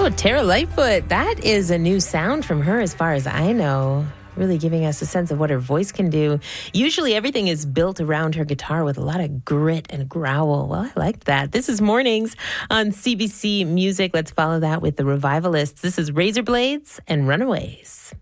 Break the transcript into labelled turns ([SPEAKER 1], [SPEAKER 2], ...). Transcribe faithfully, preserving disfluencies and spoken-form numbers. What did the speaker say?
[SPEAKER 1] Tara Lightfoot. That is a new sound from her as far as I know. Really giving us a sense of what her voice can do. Usually everything is built around her guitar with a lot of grit and growl. Well, I liked that. This is Mornings on C B C Music. Let's follow that with the Revivalists. This is Razorblades and Runaways.